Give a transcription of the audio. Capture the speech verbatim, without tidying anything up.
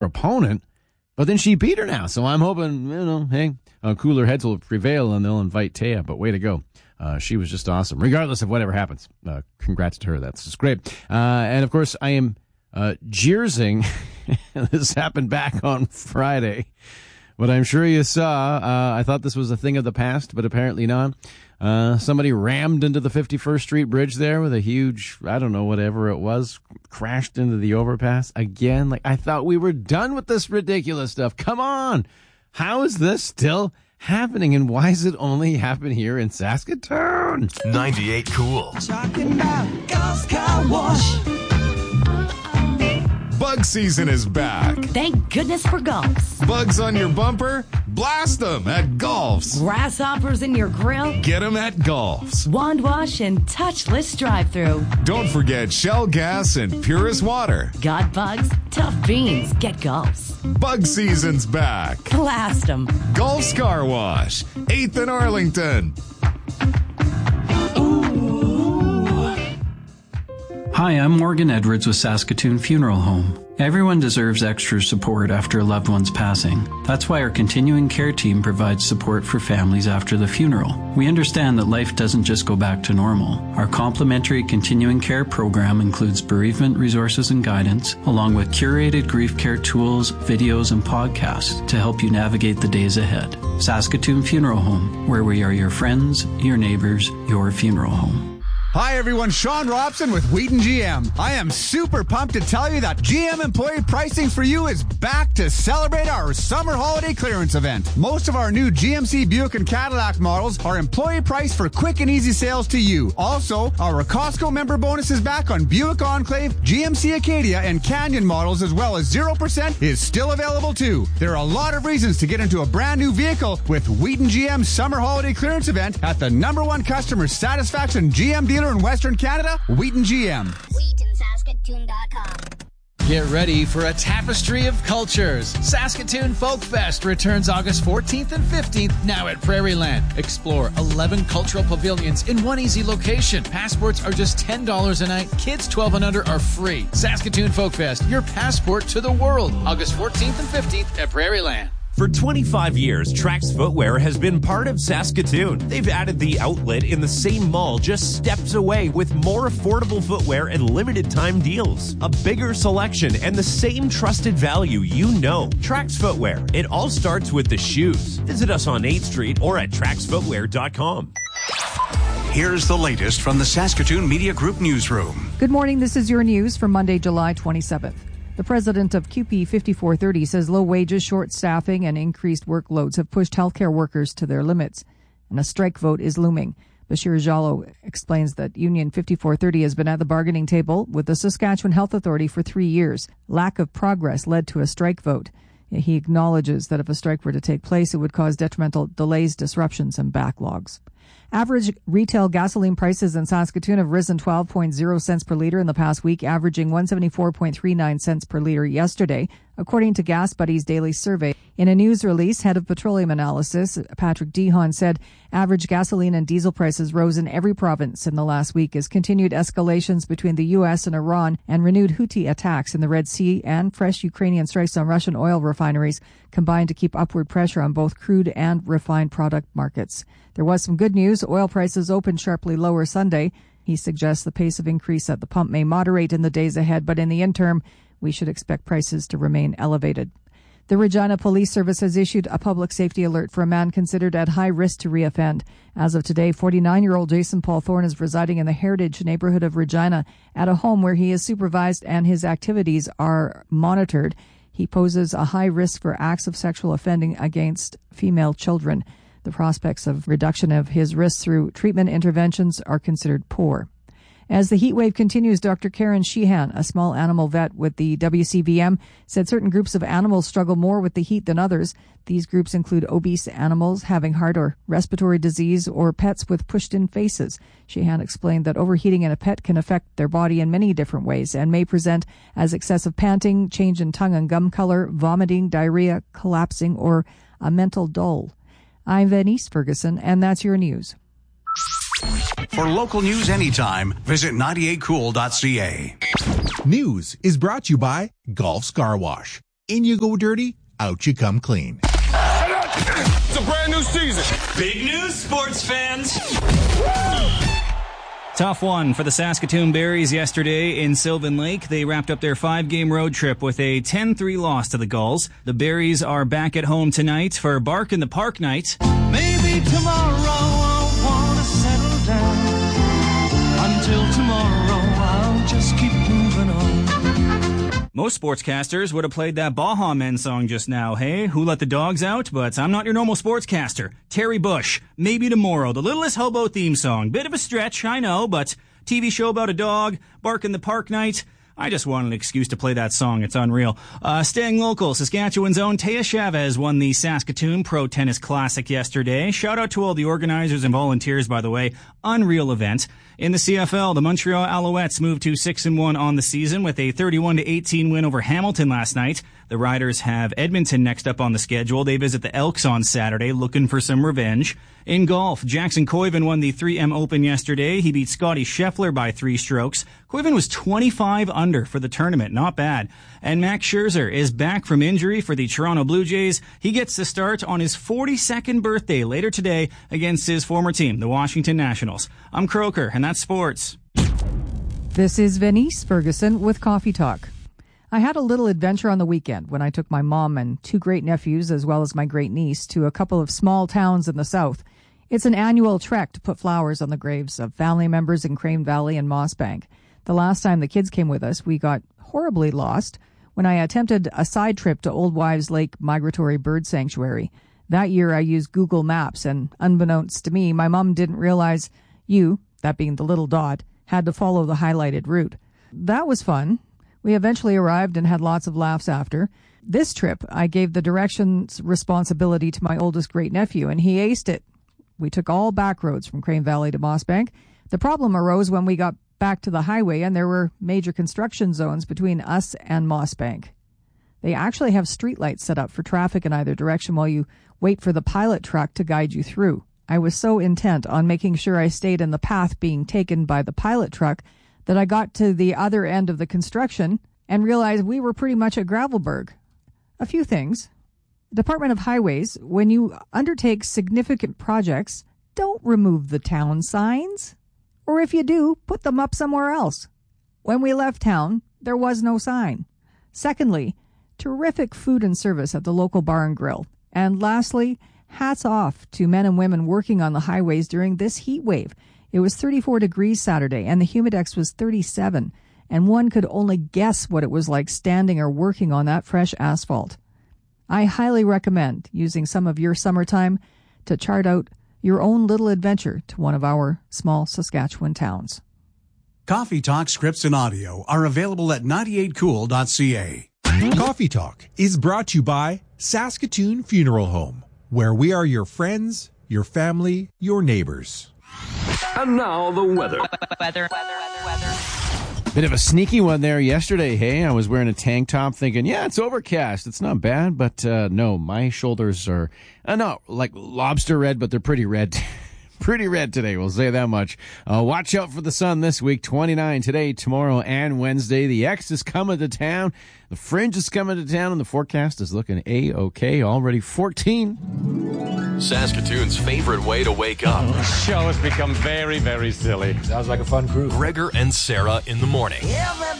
opponent, but then she beat her now. So I'm hoping, you know, hey, uh, cooler heads will prevail and they'll invite Taya. But way to go. Uh, she was just awesome, regardless of whatever happens. Uh, congrats to her. That's just great. Uh, and, of course, I am uh, jeersing. This happened back on Friday. But I'm sure you saw, uh, I thought this was a thing of the past, but apparently not. Uh, somebody rammed into the fifty-first Street Bridge there with a huge, I don't know, whatever it was, crashed into the overpass again. Like, I thought we were done with this ridiculous stuff. Come on. How is this still happening, and why does it only happen here in Saskatoon? ninety-eight Cool. Talking about Golf Car Wash. Bug season is back. Thank goodness for Golfs. Bugs on your bumper? Blast them at Golfs. Grasshoppers in your grill? Get them at Golfs. Wand wash and touchless drive-thru. Don't forget Shell gas and Purist water. Got bugs? Tough beans. Get Golfs. Bug season's back. Blast them. Golfs Car Wash, eighth and Arlington. Hi, I'm Morgan Edwards with Saskatoon Funeral Home. Everyone deserves extra support after a loved one's passing. That's why our continuing care team provides support for families after the funeral. We understand that life doesn't just go back to normal. Our complimentary continuing care program includes bereavement resources and guidance, along with curated grief care tools, videos, and podcasts to help you navigate the days ahead. Saskatoon Funeral Home, where we are your friends, your neighbors, your funeral home. Hi everyone, Sean Robson with Wheaton G M. I am super pumped to tell you that G M Employee Pricing for You is back to celebrate our summer holiday clearance event. Most of our new G M C Buick and Cadillac models are employee priced for quick and easy sales to you. Also, our Costco member bonus is back on Buick Enclave, G M C Acadia, and Canyon models, as well as zero percent is still available too. There are a lot of reasons to get into a brand new vehicle with Wheaton G M's summer holiday clearance event at the number one customer satisfaction G M dealer in Western Canada, Wheaton G M. Wheaton Saskatoon dot com. Get ready for a tapestry of cultures. Saskatoon Folk Fest returns August fourteenth and fifteenth, now at Prairieland. Explore eleven cultural pavilions in one easy location. Passports are just ten dollars a night. Kids twelve and under are free. Saskatoon Folk Fest, your passport to the world. August fourteenth and fifteenth at Prairieland. For twenty-five years, Trax Footwear has been part of Saskatoon. They've added the outlet in the same mall just steps away with more affordable footwear and limited time deals. A bigger selection and the same trusted value you know. Trax Footwear. It all starts with the shoes. Visit us on eighth Street or at trax footwear dot com. Here's the latest from the Saskatoon Media Group newsroom. Good morning. This is your news for Monday, July twenty-seventh. The president of Q P fifty-four thirty says low wages, short staffing, and increased workloads have pushed healthcare workers to their limits, and a strike vote is looming. Bashir Jallo explains that Union fifty-four thirty has been at the bargaining table with the Saskatchewan Health Authority for three years. Lack of progress led to a strike vote. He acknowledges that if a strike were to take place, it would cause detrimental delays, disruptions, and backlogs. Average retail gasoline prices in Saskatoon have risen twelve point zero cents per litre in the past week, averaging one hundred seventy-four point three nine cents per litre yesterday, according to Gas Buddy's daily survey. In a news release, head of petroleum analysis, Patrick Dehon, said average gasoline and diesel prices rose in every province in the last week as continued escalations between the U S and Iran and renewed Houthi attacks in the Red Sea and fresh Ukrainian strikes on Russian oil refineries combined to keep upward pressure on both crude and refined product markets. There was some good news. Oil prices opened sharply lower Sunday. He suggests the pace of increase at the pump may moderate in the days ahead, but in the interim, we should expect prices to remain elevated. The Regina Police Service has issued a public safety alert for a man considered at high risk to reoffend. As of today, forty-nine-year-old Jason Paul Thorne is residing in the Heritage neighborhood of Regina at a home where he is supervised and his activities are monitored. He poses a high risk for acts of sexual offending against female children. The prospects of reduction of his risk through treatment interventions are considered poor. As the heat wave continues, Doctor Karen Sheehan, a small animal vet with the W C V M, said certain groups of animals struggle more with the heat than others. These groups include obese animals having heart or respiratory disease or pets with pushed-in faces. Sheehan explained that overheating in a pet can affect their body in many different ways and may present as excessive panting, change in tongue and gum color, vomiting, diarrhea, collapsing, or a mental dull. I'm Venice Ferguson, and that's your news. For local news anytime, visit ninety-eight cool dot c a. News is brought to you by Golfs Car Wash. In you go dirty, out you come clean. It's a brand new season. Big news, sports fans. Tough one for the Saskatoon Berries yesterday in Sylvan Lake. They wrapped up their five-game road trip with a ten three loss to the Gulls. The Berries are back at home tonight for Bark in the Park night. Maybe tomorrow I'll want to settle down. Until tomorrow I'll just keep moving on. Most sportscasters would have played that Baja Men song just now, hey? Who Let the Dogs Out? But I'm not your normal sportscaster. Terry Bush, Maybe Tomorrow, the Littlest Hobo theme song. Bit of a stretch, I know, but T V show about a dog, Bark in the Park night. I just wanted an excuse to play that song. It's unreal. Uh, staying local, Saskatchewan's own Taya Chavez won the Saskatoon Pro Tennis Classic yesterday. Shout out to all the organizers and volunteers, by the way. Unreal event. In the C F L, the Montreal Alouettes moved to six and one on the season with a thirty-one to eighteen win over Hamilton last night. The Riders have Edmonton next up on the schedule. They visit the Elks on Saturday, looking for some revenge. In golf, Jackson Koiven won the three M Open yesterday. He beat Scotty Scheffler by three strokes. Koiven was twenty-five under for the tournament. Not bad. And Max Scherzer is back from injury for the Toronto Blue Jays. He gets to start on his forty-second birthday later today against his former team, the Washington Nationals. I'm Croker, and that's sports. This is Venice Ferguson with Coffee Talk. I had a little adventure on the weekend when I took my mom and two great nephews as well as my great niece to a couple of small towns in the south. It's an annual trek to put flowers on the graves of family members in Crane Valley and Mossbank. The last time the kids came with us, we got horribly lost when I attempted a side trip to Old Wives Lake Migratory Bird Sanctuary. That year I used Google Maps, and unbeknownst to me, my mom didn't realize you, that being the little dot, had to follow the highlighted route. That was fun. We eventually arrived and had lots of laughs after. This trip, I gave the directions responsibility to my oldest great-nephew, and he aced it. We took all back roads from Crane Valley to Mossbank. The problem arose when we got back to the highway, and there were major construction zones between us and Mossbank. They actually have streetlights set up for traffic in either direction while you wait for the pilot truck to guide you through. I was so intent on making sure I stayed in the path being taken by the pilot truck that I got to the other end of the construction and realized we were pretty much at Gravelburg. A few things. Department of Highways, when you undertake significant projects, don't remove the town signs. Or if you do, put them up somewhere else. When we left town, there was no sign. Secondly, terrific food and service at the local bar and grill. And lastly, hats off to men and women working on the highways during this heat wave. It was thirty-four degrees Saturday, and the Humidex was thirty-seven, and one could only guess what it was like standing or working on that fresh asphalt. I highly recommend using some of your summertime to chart out your own little adventure to one of our small Saskatchewan towns. Coffee Talk scripts and audio are available at ninety-eight cool dot c a. Coffee Talk is brought to you by Saskatoon Funeral Home, where we are your friends, your family, your neighbors. And now the weather. Weather, weather, weather, weather. Bit of a sneaky one there yesterday. Hey, I was wearing a tank top thinking, yeah, it's overcast. It's not bad. But uh, no, my shoulders are uh, not like lobster red, but they're pretty red. Pretty red today, we'll say that much. Uh, watch out for the sun this week. twenty-nine today, tomorrow, and Wednesday. The X is coming to town. The Fringe is coming to town, and the forecast is looking A-OK. Already fourteen. Saskatoon's favorite way to wake up. The show has become very, very silly. Sounds like a fun cruise. Gregor and Sarah in the morning.